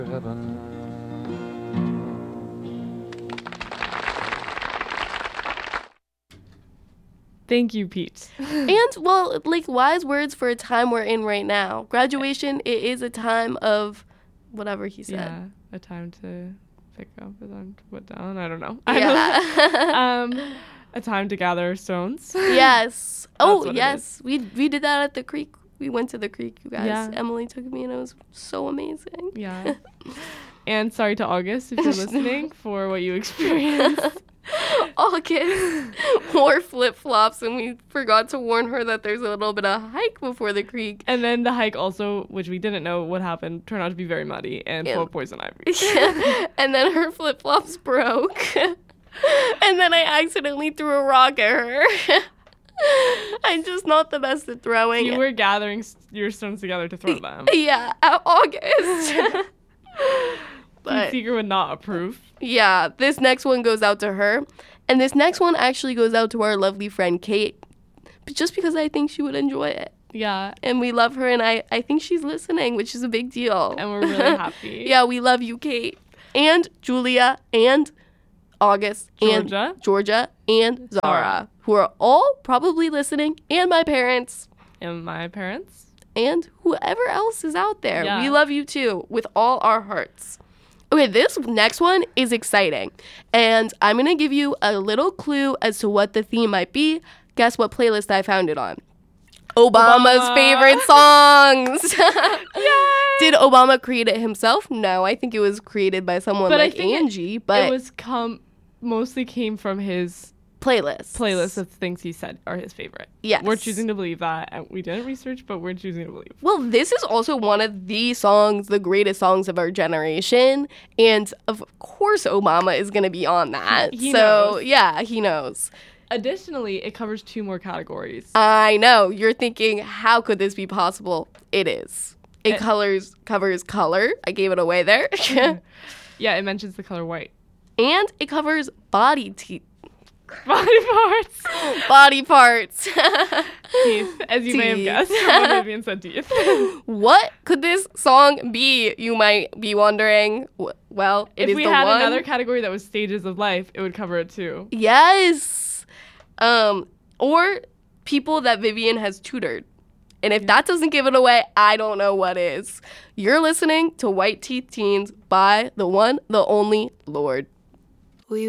Thank you, Pete. And, well, like, wise words for a time we're in right now. Graduation, it is a time of whatever he said. Yeah, a time to pick up, a time to put down. I don't know. Yeah. A time to gather stones. Yes. Oh, what it yes. We did that at the creek. We went to the creek, you guys. Yeah. Emily took me, and it was so amazing. Yeah. And sorry to August if you're listening for what you experienced. August wore flip-flops, and we forgot to warn her that there's a little bit of hike before the creek. And then the hike also, which we didn't know what happened, turned out to be very muddy and full of poison ivy. And then her flip-flops broke. And then I accidentally threw a rock at her. I'm just not the best at throwing. You were gathering your stones together to throw them. Yeah, at August. Pete Seeger would not approve. Yeah, this next one goes out to her. And this next one actually goes out to our lovely friend Kate. Just because I think she would enjoy it. Yeah. And we love her, and I think she's listening, which is a big deal. And we're really happy. Yeah, we love you, Kate. And Julia, and August, and Georgia, and Zara, who are all probably listening, and my parents. And my parents. And whoever else is out there. Yeah. We love you too, with all our hearts. Okay, this next one is exciting. And I'm going to give you a little clue as to what the theme might be. Guess what playlist I found it on? Obama's favorite songs. Yay! Did Obama create it himself? No, I think it was created by someone like Angie. But it was mostly came from his playlist of things he said are his favorite. Yes. We're choosing to believe that. And we didn't research, but we're choosing to believe. Well, this is also one of the songs, the greatest songs of our generation. And of course, Obama is going to be on that. He knows. Yeah, he knows. Additionally, it covers 2 more categories. I know. You're thinking, how could this be possible? It is. It covers color. I gave it away there. Yeah, it mentions the color white. And it covers body parts. Body parts. Teeth, as you may have guessed. Someone Vivian said teeth. What could this song be, you might be wondering? Well, it is the one. If we had another category that was stages of life, it would cover it too. Yes. Or people that Vivian has tutored. And if that doesn't give it away, I don't know what is. You're listening to White Teeth Teens by the one, the only Lorde.